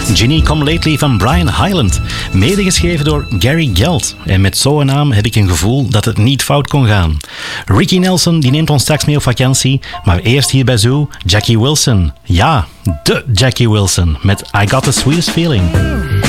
Ginny Come Lately van Brian Hyland. Medegeschreven door Gary Gelt. En met zo'n naam heb ik een gevoel dat het niet fout kon gaan. Ricky Nelson die neemt ons straks mee op vakantie. Maar eerst hier bij Zoo, Jackie Wilson. Ja, de Jackie Wilson met I Got the Sweetest Feeling.